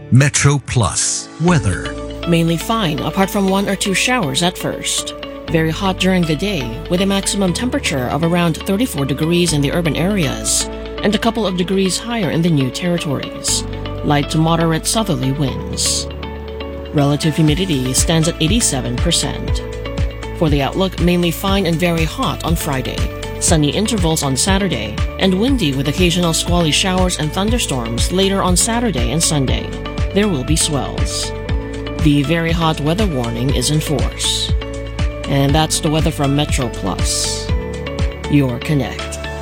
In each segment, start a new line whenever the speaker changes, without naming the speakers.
Metro Plus weather.
Mainly fine, apart from 1 or 2 showers at first. Very hot during the day, with a maximum temperature of around 34 degrees in the urban areas, and a couple of degrees higher in the new territories. Light to moderate southerly winds. Relative humidity stands at 87%. For the outlook, mainly fine and very hot on Friday. Sunny intervals on Saturday, and windy with occasional squally showers and thunderstorms later on Saturday and Sunday. There will be swells. The very hot weather warning is in force. And that's the weather from Metro Plus. Your Connect.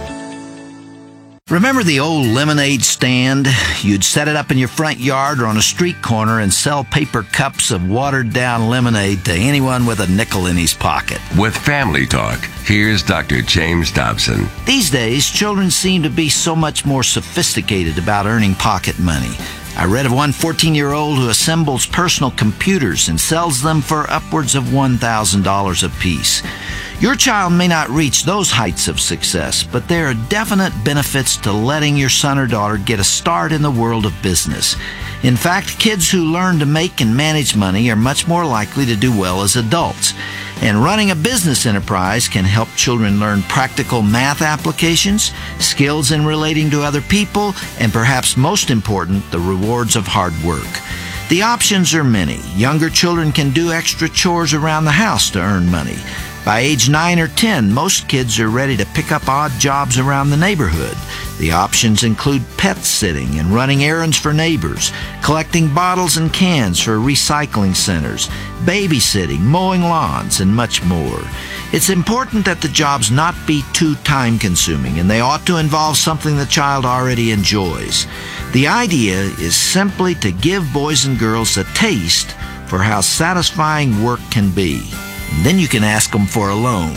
Remember the old lemonade stand? You'd set it up in your front yard or on a street corner and sell paper cups of watered-down lemonade to anyone with a nickel in his pocket.
With Family Talk, here's Dr. James Dobson.
These days, children seem to be so much more sophisticated about earning pocket money. I read of one 14-year-old who assembles personal computers and sells them for upwards of $1,000 apiece. Your child may not reach those heights of success, but there are definite benefits to letting your son or daughter get a start in the world of business. In fact, kids who learn to make and manage money are much more likely to do well as adults. And running a business enterprise can help children learn practical math applications, skills in relating to other people, and perhaps most important, the rewards of hard work. The options are many. Younger children can do extra chores around the house to earn money. By age 9 or 10, most kids are ready to pick up odd jobs around the neighborhood. The options include pet sitting and running errands for neighbors, collecting bottles and cans for recycling centers, babysitting, mowing lawns, and much more. It's important that the jobs not be too time-consuming, and they ought to involve something the child already enjoys. The idea is simply to give boys and girls a taste for how satisfying work can be. And then you can ask them for a loan.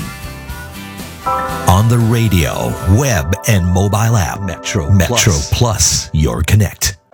On the radio, web, and mobile app, Metro Plus, your Connect.